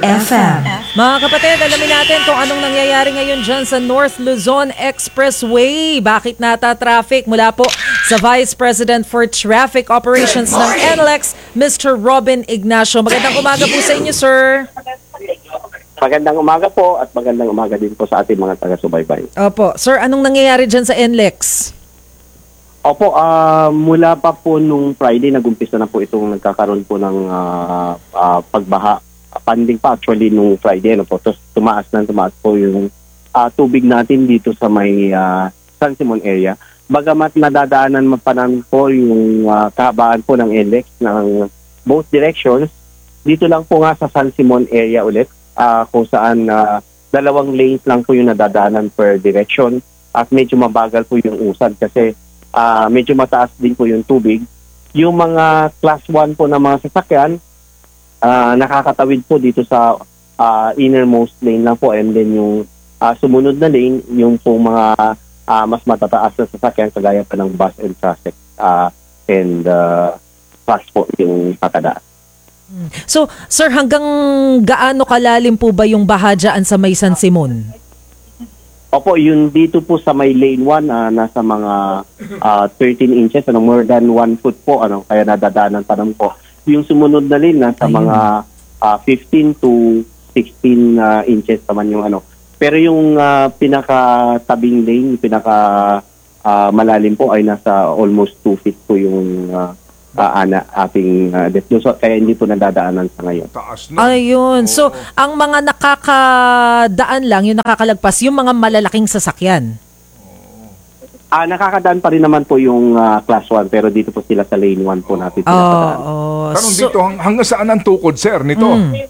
FM. Mga kapatid, alamin natin kung anong nangyayari ngayon dyan sa North Luzon Expressway. Bakit nata-traffic? Mula po sa Vice President for Traffic Operations ng NLEX, Mr. Robin Ignacio. Magandang umaga po sa inyo, sir. Magandang umaga po at magandang umaga din po sa ating mga taga-subaybay. Opo. Sir, anong nangyayari dyan sa NLEX? Opo, mula pa po nung Friday, nag-umpisa na po itong nagkakaroon po ng pagbaha. Panding pa actually nung Friday, ano po. Tapos tumaas po yung tubig natin dito sa may San Simon area. Bagamat nadadaanan pa namin po yung kahabaan po ng NLEX ng both directions, dito lang po nga sa San Simon area ulit, kung saan dalawang lanes lang po yung nadadaanan per direction at medyo mabagal po yung usad kasi medyo mataas din po yung tubig. Yung mga class 1 po na mga sasakyan, nakakatawid po dito sa innermost lane lang po, and then yung sumunod na lane, yung po mga mas matataas na sasakyan kagaya pa ng bus and traffic and trucks po yung tatadaan. So, sir, hanggang gaano kalalim po ba yung baha dyan sa may San Simon? Opo, yun dito po sa may lane 1, nasa mga 13 inches, more than 1 foot po, kaya nadadaanan pa naman po. Yung sumunod na lane, nasa mga 15 to 16 inches naman yung Pero yung pinaka-tabing lane, pinaka-malalim po ay nasa almost 2 feet po yung ating depth. So, kaya hindi po nadadaanan sa ngayon. Ayun. So, ang mga nakakadaan lang, yung nakakalagpas, yung mga malalaking sasakyan. Nakakadaan pa rin naman po yung class 1, pero dito po sila sa lane 1 po natin pinakadaan. Tanong dito, hanggang saan ang tukod, sir, nito?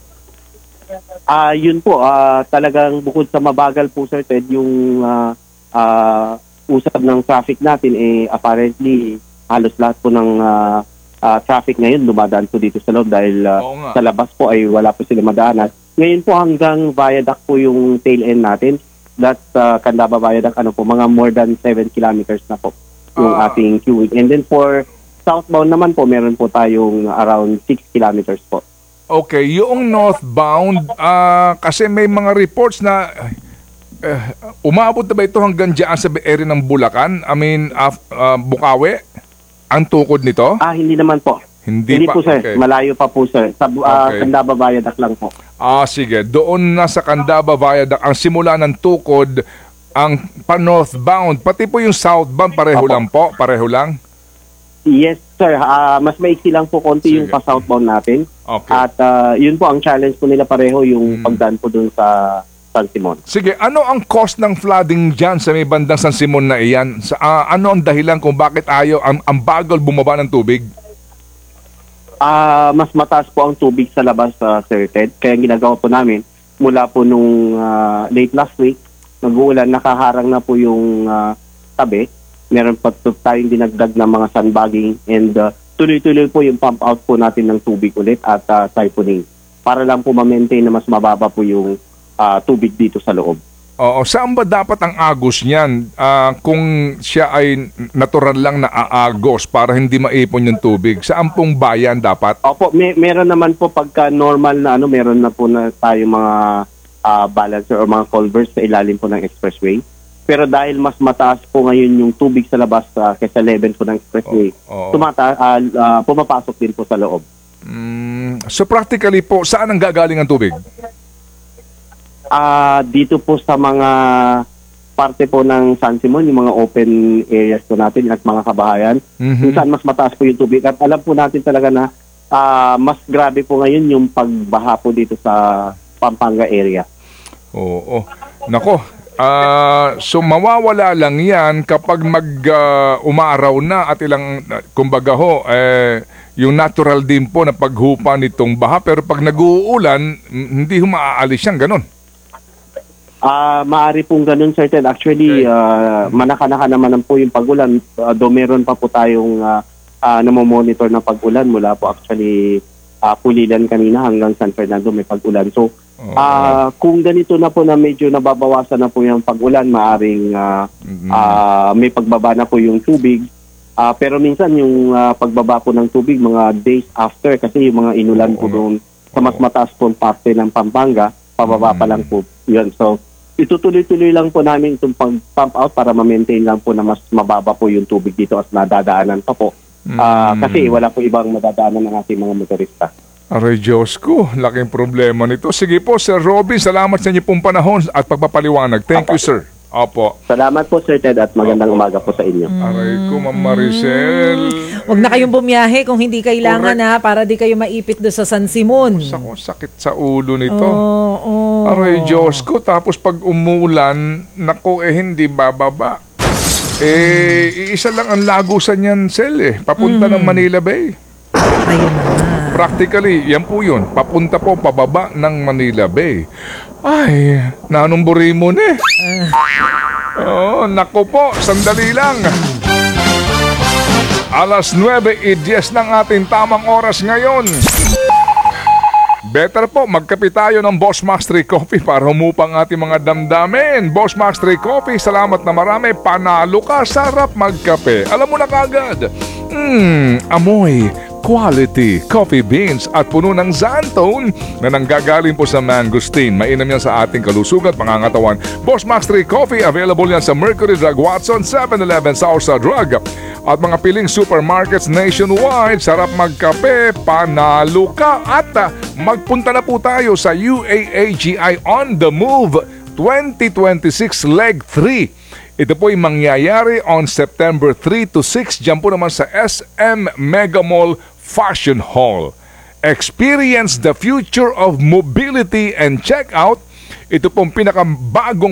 Yun po, talagang bukod sa mabagal po, Sir Ted, yung usap ng traffic natin, apparently, halos lahat po ng traffic ngayon dumadaan po dito sa loob dahil sa labas po ay wala po sila madaanan. Ngayon po hanggang viaduct po yung tail end natin. That's Candaba Viaduct, mga more than 7 kilometers na po yung ating queuing. And then for southbound naman po, meron po tayong around 6 kilometers po. Okay, yung northbound, kasi may mga reports na umabot na ba ito hanggang dyan sa area ng Bulacan? I mean, Bukawi? Ang tukod nito? Hindi naman po. Hindi pa, po, sir. Okay. Malayo pa po, sir. Sa Candaba Viaduct lang po. Sige. Doon na sa Candaba Viaduct, ang simula ng tukod, ang pa-northbound, pati po yung southbound, pareho lang po? Pareho lang? Yes, sir. Mas maiksi lang po konti yung pa-southbound natin. Okay. At yun po, ang challenge po nila pareho yung pagdaan po dun sa San Simon. Sige, ano ang cost ng flooding dyan sa may bandang San Simon na iyan? Ano ang dahilan kung bakit ang bagal bumaba ng tubig? Mas mataas po ang tubig sa labas, Sir Ted. Kaya ginagawa po namin, mula po nung late last week, nag-uulan, nakaharang na po yung tabi. Meron pa tayong dinagdag ng mga sandbagging and tuloy-tuloy po yung pump out po natin ng tubig ulit at siphoning para lang po ma-maintain na mas mababa po yung tubig dito sa loob. Oo, saan ba dapat ang agos niyan kung siya ay natural lang na aagos para hindi maipon yung tubig? Saan pong bayan dapat? Opo, meron naman po pagka normal na meron na po na tayo mga balancer o mga culverts sa ilalim po ng expressway. Pero dahil mas mataas po ngayon yung tubig sa labas kaysa level po ng expressway, pumapasok din po sa loob. So practically po, saan ang gagaling ang tubig? Dito po sa mga parte po ng San Simon, yung mga open areas po natin at mga kabahayan, kung saan mas mataas po yung tubig. At alam po natin talaga na mas grabe po ngayon yung pagbaha po dito sa Pampanga area. Oo. Nako, so mawawala lang yan kapag umaraw na at ilang, kumbaga yung natural din po na paghupa nitong baha. Pero pag nag-uulan, hindi maaalis yan, ganon. Maaari pong ganun, Sir Ted. Actually, manaka-naka naman po yung pag-ulan. Though meron pa po tayong namomonitor na pag-ulan mula po actually Pulilan kanina hanggang San Fernando may pag-ulan. So, kung ganito na po na medyo nababawasan na po yung pag-ulan, maaring may pagbaba na po yung tubig. Pero minsan yung pagbaba po ng tubig, mga days after, kasi yung mga inulan po doon Sa mas mataas pong parte ng Pampanga, pababa pa lang po yun. So, itutuloy-tuloy lang po namin itong pump out para ma-maintain lang po na mas mababa po yung tubig dito at nadadaanan pa po. Kasi wala po ibang madadaanan ng ating mga motorista. Aray Diyos ko, laking problema nito. Sige po, Sir Robin, salamat sa inyo pong panahon at pagpapaliwanag. Thank you, sir. Opo. Salamat po, Sir Ted, at magandang umaga po sa inyo. Aray ko, Ma'am Maricel. Huwag na kayong bumiyahe kung hindi kailangan ha, para di kayo maipit do sa San Simon. Ako, sakit sa ulo nito. Oo. Aray Diyos ko, tapos pag umulan, nako hindi bababa. Iisa lang ang lagusan yan, Sel papunta ng Manila Bay. Ayun na. Practically, yan po yun. Papunta po, pababa ng Manila Bay. Ay, nanumburi mo na Oh, nako po, sandali lang. Alas 9:10 ng ating tamang oras ngayon. Better po, magkape tayo ng Boss Max 3 Coffee para humupang ating mga damdamin. Boss Max 3 Coffee, salamat na marami. Panalo ka, sarap magkape. Alam mo na kagad. Amoy quality coffee beans at puno ng xantone na nanggagaling po sa mangosteen. Mainam yan sa ating kalusugan, pangangatawan. Boss Max 3 Coffee, available yan sa Mercury Drug, Watson, 7-Eleven, Southside Drug at mga piling supermarkets nationwide. Sarap magkape, panalo ka at magpunta na po tayo sa UAAGI On The Move 2026 Leg 3. Ito po ay mangyayari on September 3 to 6 dyan po naman sa SM Mega Mall Fashion Hall. Experience the future of mobility and check out. Ito pong pinakabagong